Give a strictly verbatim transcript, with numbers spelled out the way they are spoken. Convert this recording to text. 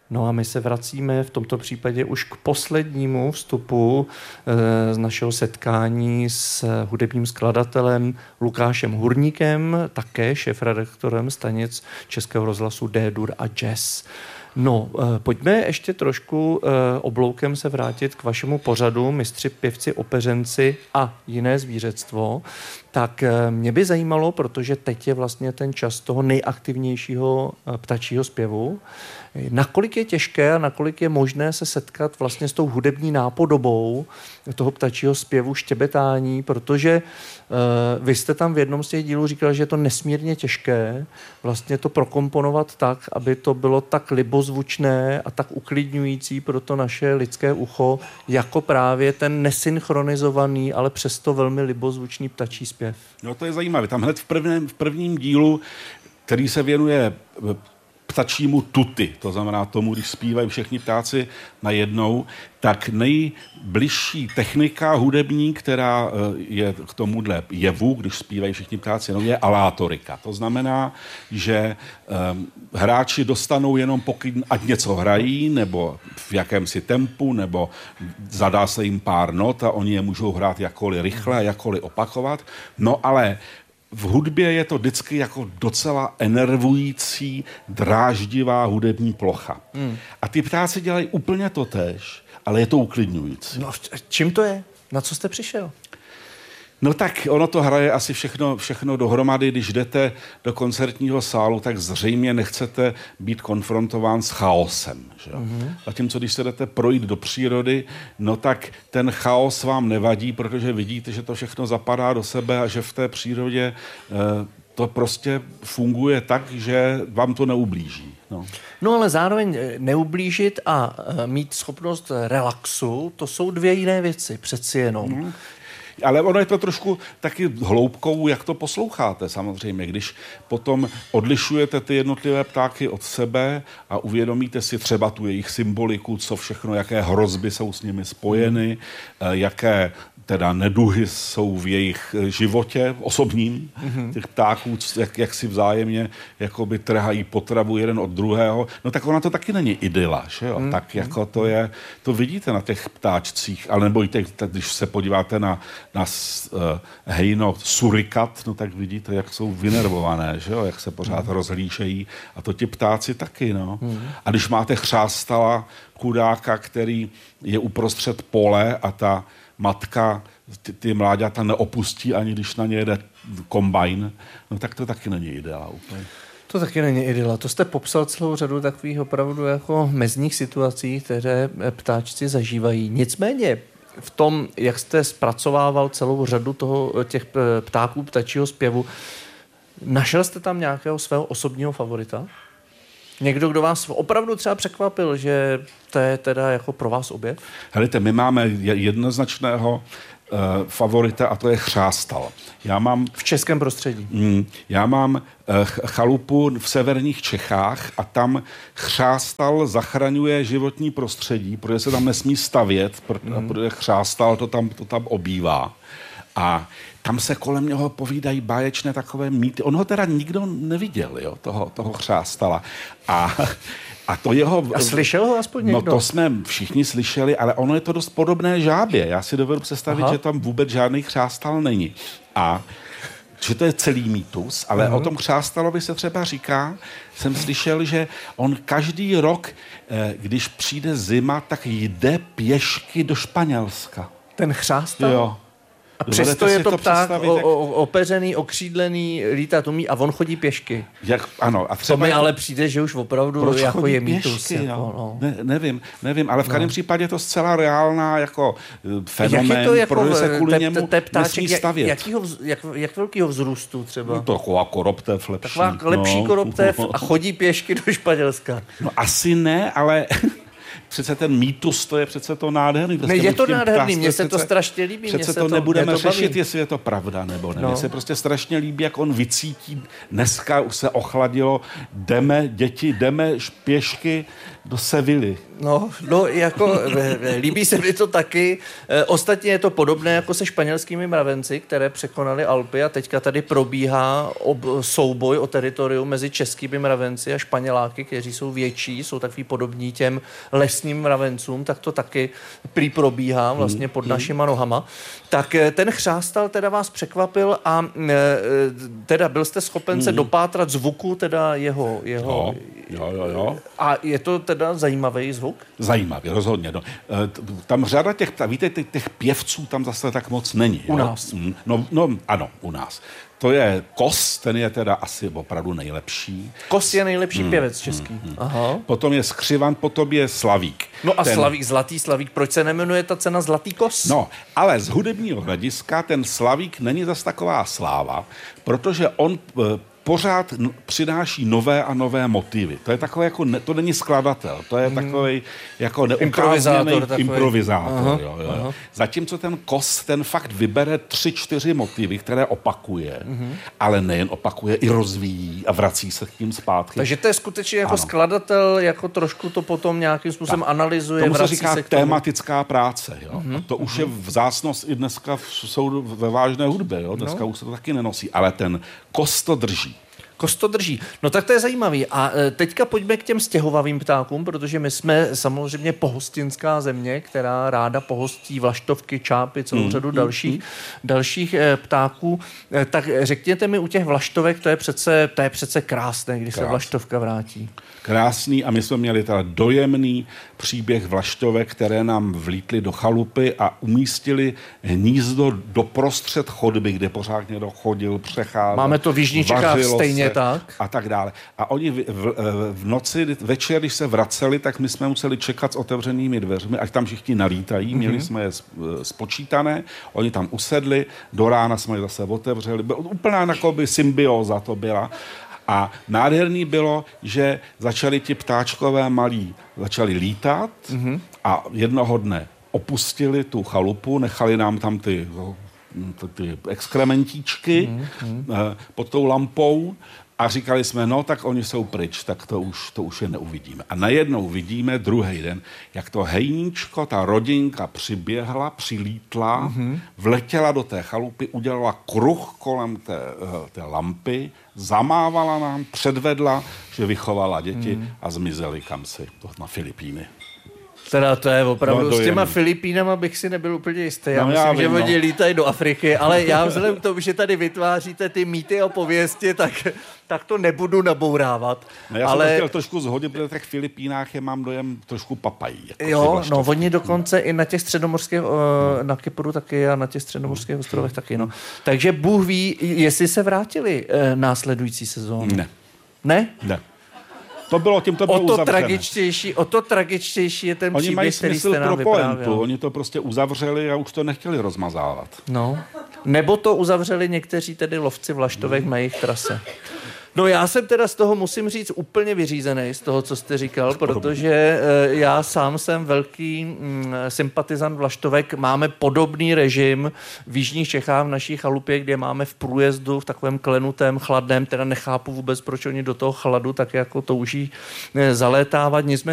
No a my se vracíme v tomto případě už k poslednímu vstupu e, z našeho setkání s hudebním skladatelem Lukášem Hurníkem, také šéfredaktorem stanic Českého rozhlasu D-dur a Jazz. No, e, pojďme ještě trošku e, obloukem se vrátit k vašemu pořadu Mistři, pěvci, opeřenci a jiné zvířectvo. Tak e, mě by zajímalo, protože teď je vlastně ten čas toho nejaktivnějšího e, ptačího zpěvu, nakolik je těžké a nakolik je možné se setkat vlastně s tou hudební nápodobou toho ptačího zpěvu, štěbetání, protože uh, vy jste tam v jednom z těch dílů říkal, že je to nesmírně těžké vlastně to prokomponovat tak, aby to bylo tak libozvučné a tak uklidňující pro to naše lidské ucho, jako právě ten nesynchronizovaný, ale přesto velmi libozvučný ptačí zpěv. No to je zajímavé. Tam hned v prvním, v prvním dílu, který se věnuje ptačímu tuty, to znamená tomu, když zpívají všichni ptáci najednou, tak nejbližší technika hudební, která je k tomuhle jevu, když zpívají všichni ptáci, no, je alátorika. To znamená, že um, hráči dostanou jenom pokyn, ať něco hrají, nebo v jakémsi tempu, nebo zadá se jim pár not a oni je můžou hrát jakkoliv rychle, jakkoliv opakovat. No ale v hudbě je to vždycky jako docela enervující, dráždivá hudební plocha. Hmm. A ty ptáci dělají úplně totéž, ale je to uklidňující. No, čím to je? Na co jste přišel? No tak ono to hraje asi všechno, všechno dohromady. Když jdete do koncertního sálu, tak zřejmě nechcete být konfrontován s chaosem. Že? Mm-hmm. Zatímco když se jdete projít do přírody, no tak ten chaos vám nevadí, protože vidíte, že to všechno zapadá do sebe a že v té přírodě eh, to prostě funguje tak, že vám to neublíží. No. No ale zároveň neublížit a mít schopnost relaxu, to jsou dvě jiné věci, přeci jenom. Mm. Ale ono je to trošku taky hloubkou, jak to posloucháte samozřejmě. Když potom odlišujete ty jednotlivé ptáky od sebe a uvědomíte si třeba tu jejich symboliku, co všechno, jaké hrozby jsou s nimi spojeny, jaké teda neduhy jsou v jejich životě osobním, mm-hmm. těch ptáků, jak, jak si vzájemně jakoby trhají potravu jeden od druhého, no tak ona to taky není idyla, že jo? Mm-hmm. Tak jako to je, to vidíte na těch ptáčcích, ale nebojte, když se podíváte na, na uh, hejno surikat, no tak vidíte, jak jsou vynervované, že jo? Jak se pořád mm-hmm. rozhlížejí a to ti ptáci taky, no. Mm-hmm. A když máte chřástala chudáka, který je uprostřed pole a ta matka ty, ty mláďata neopustí, ani když na ně jede kombajn, no tak to taky není ideál úplně. To taky není idyla. To jste popsal celou řadu takových opravdu jako mezních situací, které ptáčci zažívají. Nicméně v tom, jak jste zpracovával celou řadu toho, těch ptáků ptačího zpěvu, našel jste tam nějakého svého osobního favorita? Někdo, kdo vás opravdu třeba překvapil, že to je teda jako pro vás objev? Helejte, my máme jednoznačného uh, favorita a to je chřástal. Já mám... V českém prostředí. Mm, já mám uh, chalupu v severních Čechách a tam chřástal zachraňuje životní prostředí, protože se tam nesmí stavět, protože, mm. protože chřástal to tam, to tam obývá. A tam se kolem něho povídají báječné takové mýty. On ho teda nikdo neviděl, jo, toho, toho chřástala. A, a to jeho... A slyšel ho aspoň někdo? No to jsme všichni slyšeli, ale ono je to dost podobné žábě. Já si dovedu představit, Aha. že tam vůbec žádný chřástal není. A že to je celý mýtus, ale Aha. o tom chřástalovi se třeba říká, jsem slyšel, že on každý rok, když přijde zima, tak jde pěšky do Španělska. Ten chřástal? Jo. A přesto je to, to pták o, o, opeřený, okřídlený, lítat umí a on chodí pěšky. Jak, ano. A třeba to mi ale přijde, že už opravdu jako je mýtus. Jako, no. ne, nevím, nevím, ale v každém no. případě je to zcela reálná jako fenomén, jak je to jako protože se kvůli te, němu te, te nesmí stavět. Jak, jakýho, jak, jak velkýho vzrůstu třeba? No to taková koroptev lepší. Taková lepší no. koroptev a chodí pěšky do Španělska. No asi ne, ale... přece ten mýtus, to je přece to nádherný. Ne, je to nádherný, mně se to strašně líbí. Přece to, to nebudeme to řešit, jestli je to pravda nebo ne. Mně no. se prostě strašně líbí, jak on vycítí. Dneska už se ochladilo, jdeme, děti, jdeme pěšky do Sevilly. No, no, jako líbí se mi to taky. E, ostatně je to podobné jako se španělskými mravenci, které překonali Alpy a teďka tady probíhá ob, souboj o teritorium mezi českými mravenci a Španěláky, kteří jsou větší, jsou takový podobní těm lesním mravencům, tak to taky prý probíhá vlastně pod hmm. našima nohama. Tak ten chřástal teda vás překvapil a e, teda byl jste schopen hmm. se dopátrat zvuku teda jeho... jeho jo, jo, jo. A je to teda zajímavý zvuk? Zajímavý, rozhodně. No. Tam řada těch, víte, těch pěvců tam zase tak moc není. U jo? nás? No, no, ano, u nás. To je Kos, ten je teda asi opravdu nejlepší. Kos je nejlepší hmm, pěvec český. Hmm, hmm. Aha. Potom je Skřivan, potom je Slavík. No a ten... Slavík, Zlatý Slavík, proč se nemenuje ta cena Zlatý Kos? No, ale z hudebního hlediska ten Slavík není zas taková sláva, protože on pořád přináší nové a nové motivy. To je takové jako, ne, to není skladatel, to je takový jako neukázněný improvizátor. improvizátor aha, jo, jo. Aha. Zatímco ten Kos, ten fakt vybere tři, čtyři motivy, které opakuje, uh-huh. ale nejen opakuje, i rozvíjí a vrací se k tím zpátky. Takže to je skutečně jako ano. skladatel, jako trošku to potom nějakým způsobem tak. analyzuje, tomu vrací se říká se k tomu. Tematická práce. Jo. Uh-huh. A to uh-huh. už je vzácnost i dneska jsou ve vážné hudbě. Jo. Dneska no. už se to taky nenosí, ale ten Kos to drží. Kos to drží. No tak to je zajímavý. A teďka pojďme k těm stěhovavým ptákům, protože my jsme samozřejmě pohostinská země, která ráda pohostí vlaštovky, čápy, celou mm. řadu dalších, mm. dalších ptáků. Tak řekněte mi u těch vlaštovek, to je přece, to je přece krásné, když Krás. se vlaštovka vrátí. Krásný a my jsme měli teda dojemný příběh vlaštovek, které nám vlítly do chalupy a umístili hnízdo doprostřed chodby, kde pořád někdo chodil, přecházel. Máme to v Jižních Čechách stejně tak. A tak dále. A oni v, v, v noci, večer, když se vraceli, tak my jsme museli čekat s otevřenými dveřmi, až tam všichni nalítají. Mm-hmm. Měli jsme je spočítané, oni tam usedli, do rána jsme je zase otevřeli. Úplná jakoby symbióza to byla. A nádherný bylo, že začali ti ptáčkové malí, začali lítat mm-hmm. a jednoho dne opustili tu chalupu, nechali nám tam ty, ty exkrementíčky mm-hmm. pod tou lampou a říkali jsme, no tak oni jsou pryč, tak to už, to už je neuvidíme. A najednou vidíme druhý den, jak to hejníčko, ta rodinka přiběhla, přilítla, mm-hmm. vletěla do té chalupy, udělala kruh kolem té, té lampy, zamávala nám, předvedla, že vychovala děti mm. a zmizeli kamsi na Filipíny. Teda to je opravdu, no, s těma Filipínama bych si nebyl úplně jistý. Já no, myslím, já že vím, oni no. lítají do Afriky, ale já vzhledem k tomu, že tady vytváříte ty mýty a pověsti, tak, tak to nebudu nabourávat. No, já ale... jsem to chtěl trošku zhodit, protože v těch Filipínách je mám dojem trošku papají. Jako jo, no oni dokonce i na těch středomorských, na Kypru taky a na těch středomorských ostrovech taky, no. Takže Bůh ví, jestli se vrátili následující sezónu. Ne. Ne? Ne. To bylo, tím to bylo o to uzavřené. tragičtější, o to tragičtější je ten Oni příběh, mají který smysl jste nám pro pointu. vyprávěl. Oni to prostě uzavřeli a už to nechtěli rozmazávat. No. Nebo to uzavřeli někteří tedy lovci vlaštovek hmm. na jejich trase. No já jsem teda z toho, musím říct, úplně vyřízený z toho, co jste říkal, protože já sám jsem velký mm, sympatizant vlaštovek. Máme podobný režim v Jižních Čechách, v naší chalupě, kde máme v průjezdu v takovém klenutém, chladném, teda nechápu vůbec, proč oni do toho chladu tak jako touží zalétávat. Nicméně